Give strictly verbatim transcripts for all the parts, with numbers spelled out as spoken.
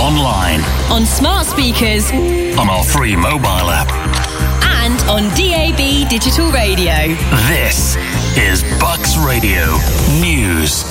online, on smart speakers, on our free mobile app, and on D A B digital radio. This is Bucks Radio News.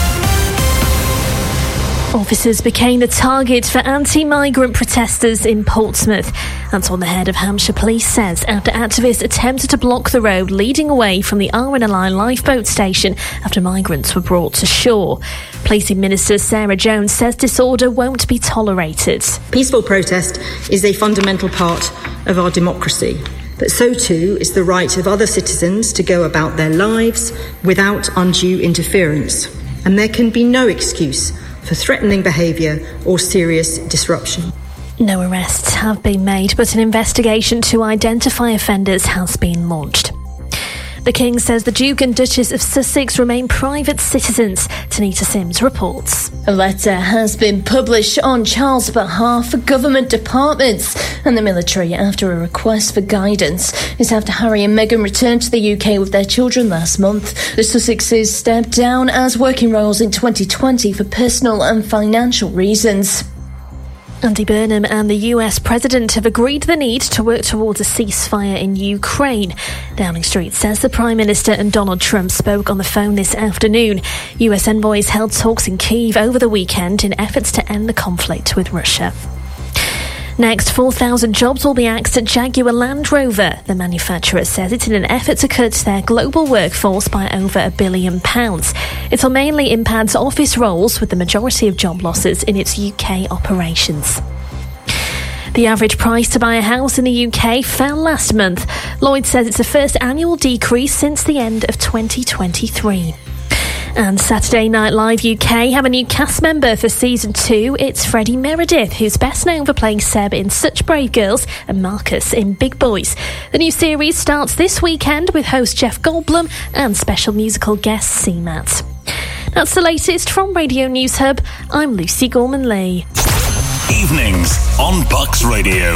Officers became the target for anti-migrant protesters in Portsmouth. That's what the head of Hampshire Police says after activists attempted to block the road leading away from the R N L I lifeboat station after migrants were brought to shore. Policing Minister Sarah Jones says disorder won't be tolerated. Peaceful protest is a fundamental part of our democracy, but so too is the right of other citizens to go about their lives without undue interference. And there can be no excuse for threatening behaviour or serious disruption. No arrests have been made, but an investigation to identify offenders has been launched. The King says the Duke and Duchess of Sussex remain private citizens. Tanita Sims reports. A letter has been published on Charles' behalf for government departments and the military after a request for guidance. It's after Harry and Meghan returned to the U K with their children last month. The Sussexes stepped down as working roles in twenty twenty for personal and financial reasons. Andy Burnham and the U S President have agreed the need to work towards a ceasefire in Ukraine. Downing Street says the Prime Minister and Donald Trump spoke on the phone this afternoon. U S envoys held talks in Kyiv over the weekend in efforts to end the conflict with Russia. Next, four thousand jobs will be axed at Jaguar Land Rover. The manufacturer says it's in an effort to cut their global workforce by over a billion pounds. It'll mainly impact office roles, with the majority of job losses in its U K operations. The average price to buy a house in the U K fell last month. Lloyd says it's the first annual decrease since the end of twenty twenty-three. And Saturday Night Live U K have a new cast member for season two. It's Freddie Meredith, who's best known for playing Seb in Such Brave Girls and Marcus in Big Boys. The new series starts this weekend with host Jeff Goldblum and special musical guest C Matt. That's the latest from Radio News Hub. I'm Lucy Gorman-Lee. Evenings on Bucks Radio.